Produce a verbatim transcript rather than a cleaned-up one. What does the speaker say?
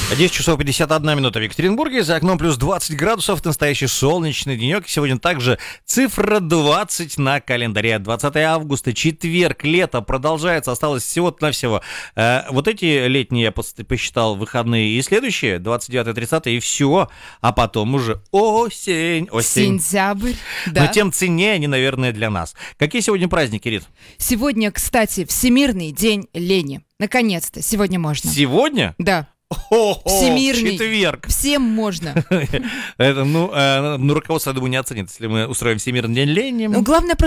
десять часов пятьдесят одна минута в Екатеринбурге, за окном плюс двадцать градусов, настоящий солнечный денек. Сегодня также цифра двадцать на календаре, двадцатое августа, четверг, лето продолжается, осталось всего-навсего э, вот эти летние, я посчитал, выходные и следующие, двадцать девятое тридцатое, и все, а потом уже осень, осень. Сентябрь, да. Но тем ценнее они, наверное, для нас. Какие сегодня праздники, Рит? Сегодня, кстати, Всемирный день лени. Наконец-то, сегодня можно. Сегодня? Да. О-о-о, Всемирный. Четверг. Всем можно. Это, ну, э, ну, руководство, я думаю, не оценит, если мы устроим Всемирный день лени. Ну, главное